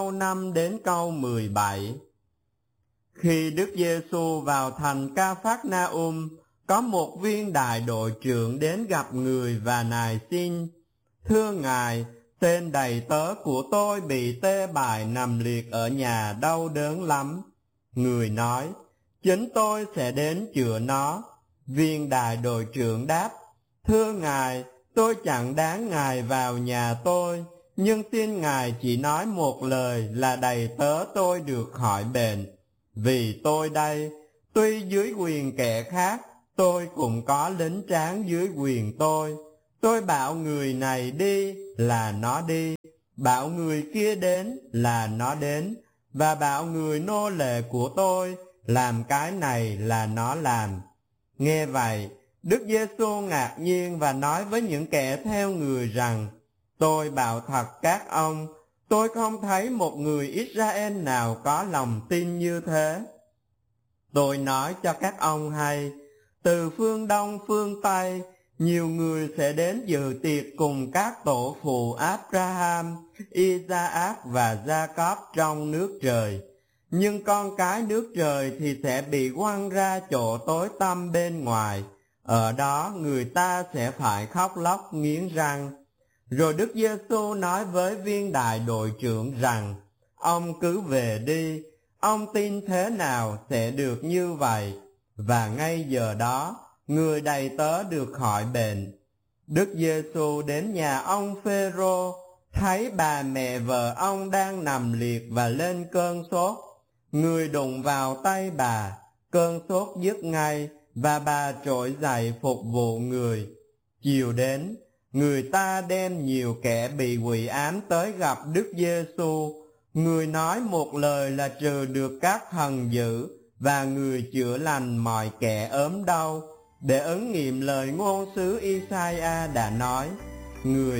câu 5 đến câu 17. Khi Đức Giêsu vào thành Ca-phác-na-um, có một viên đại đội trưởng đến gặp người và nài xin: Thưa Ngài, tên đầy tớ của tôi bị tê bại nằm liệt ở nhà, đau đớn lắm. Người nói: Chính tôi sẽ đến chữa nó. Viên đại đội trưởng đáp: Thưa Ngài, tôi chẳng đáng Ngài vào nhà tôi, nhưng xin Ngài chỉ nói một lời là đầy tớ tôi được khỏi bệnh. Vì tôi đây, tuy dưới quyền kẻ khác, tôi cũng có lính tráng dưới quyền tôi. Tôi bảo người này đi là nó đi, bảo người kia đến là nó đến, và bảo người nô lệ của tôi làm cái này là nó làm. Nghe vậy, Đức Giêsu ngạc nhiên và nói với những kẻ theo người rằng: Tôi bảo thật các ông, tôi không thấy một người Israel nào có lòng tin như thế. Tôi nói cho các ông hay, từ phương Đông phương Tây, nhiều người sẽ đến dự tiệc cùng các tổ phụ Abraham, Isaac và Jacob trong nước trời. Nhưng con cái nước trời thì sẽ bị quăng ra chỗ tối tăm bên ngoài. Ở đó người ta sẽ phải khóc lóc nghiến răng. Rồi Đức Giêsu nói với viên đại đội trưởng rằng: Ông cứ về đi, ông tin thế nào sẽ được như vậy. Và ngay giờ đó, người đầy tớ được khỏi bệnh. Đức Giêsu đến nhà ông Phêrô, thấy bà mẹ vợ ông đang nằm liệt và lên cơn sốt. Người đụng vào tay bà, cơn sốt dứt ngay, và bà trỗi dậy phục vụ người. Chiều đến, người ta đem nhiều kẻ bị quỷ ám tới gặp Đức Giêsu. Người nói một lời là trừ được các thần dữ, và người chữa lành mọi kẻ ốm đau, để ứng nghiệm lời ngôn sứ Isaiah đã nói: Người